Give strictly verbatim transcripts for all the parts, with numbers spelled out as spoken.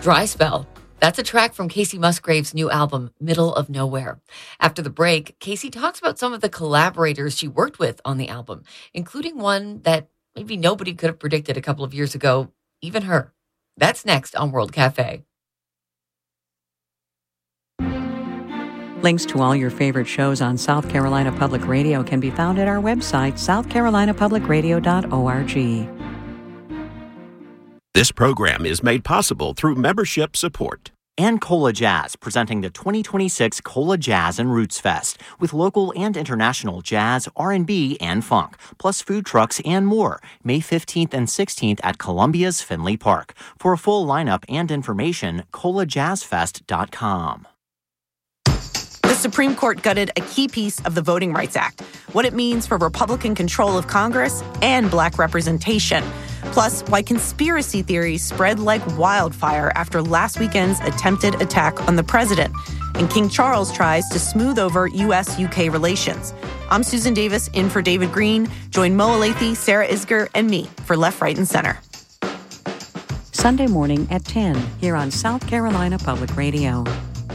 Dry Spell. That's a track from Kacey Musgrave's new album, Middle of Nowhere. After the break, Kacey talks about some of the collaborators she worked with on the album, including one that maybe nobody could have predicted a couple of years ago, even her. That's next on World Cafe. Links to all your favorite shows on South Carolina Public Radio can be found at our website, south carolina public radio dot org. This program is made possible through membership support. And Cola Jazz, presenting the twenty twenty-six Cola Jazz and Roots Fest, with local and international jazz, R and B, and funk, plus food trucks and more, May fifteenth and sixteenth at Columbia's Finley Park. For a full lineup and information, cola jazz fest dot com. The Supreme Court gutted a key piece of the Voting Rights Act, what it means for Republican control of Congress and Black representation. Plus, why conspiracy theories spread like wildfire after last weekend's attempted attack on the president. And King Charles tries to smooth over U S U K relations. I'm Susan Davis, in for David Green. Join Mo Alathe, Sarah Isger, and me for Left, Right, and Center. Sunday morning at ten, here on South Carolina Public Radio.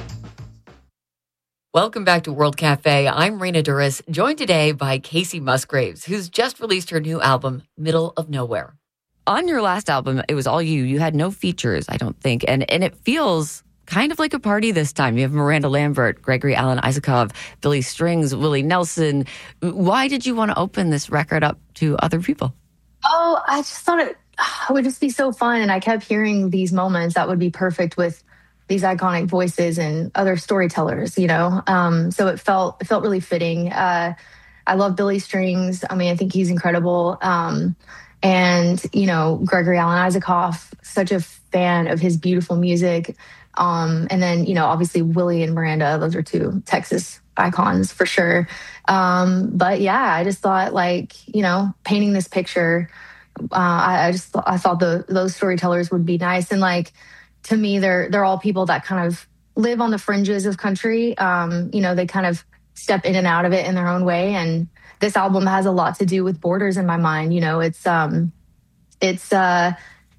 Welcome back to World Cafe. I'm Raina Duras, joined today by Kacey Musgraves, who's just released her new album, Middle of Nowhere. On your last album, it was all you. You had no features, I don't think. And and it feels kind of like a party this time. You have Miranda Lambert, Gregory Alan Isakov, Billy Strings, Willie Nelson. Why did you want to open this record up to other people? Oh, I just thought it, it would just be so fun. And I kept hearing these moments that would be perfect with these iconic voices and other storytellers, you know? Um, so it felt it felt really fitting. Uh, I love Billy Strings. I mean, I think he's incredible. Um, and, you know, Gregory Alan Isakov, such a fan of his beautiful music. Um, and then, you know, obviously Willie and Miranda, those are two Texas icons for sure. Um, but yeah, I just thought like, you know, painting this picture, uh, I, I just th- I thought the, those storytellers would be nice. And like, to me, they're they're all people that kind of live on the fringes of country. Um, you know, they kind of step in and out of it in their own way. And this album has a lot to do with borders in my mind. You know, it's um, it's uh,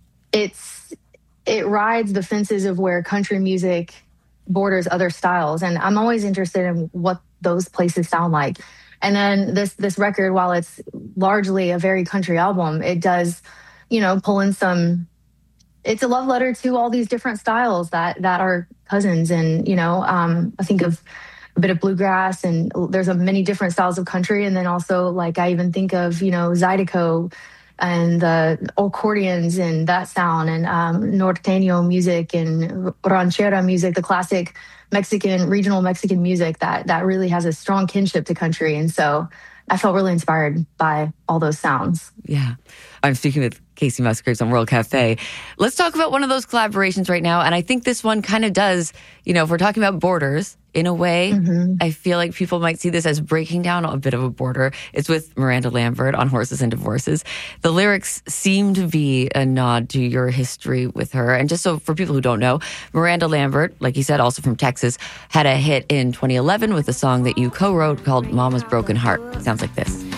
it's it rides the fences of where country music borders other styles, and I'm always interested in what those places sound like. And then this this record, while it's largely a very country album, it does, you know, pull in some. It's a love letter to all these different styles that that are cousins. And, you know, um, I think of a bit of bluegrass, and there's a many different styles of country. And then also, like, I even think of, you know, Zydeco and the accordions and that sound, and um, norteño music and ranchera music, the classic Mexican, regional Mexican music that that really has a strong kinship to country. And so I felt really inspired by all those sounds. Yeah. I'm speaking with Kacey Musgraves on World Cafe. Let's talk about one of those collaborations right now. And I think this one kind of does, you know, if we're talking about borders, in a way, mm-hmm. I feel like people might see this as breaking down a bit of a border. It's with Miranda Lambert on Horses and Divorces. The lyrics seem to be a nod to your history with her. And just so for people who don't know, Miranda Lambert, like you said, also from Texas, had a hit in twenty eleven with a song that you co-wrote called Mama's Broken Heart. It sounds like this.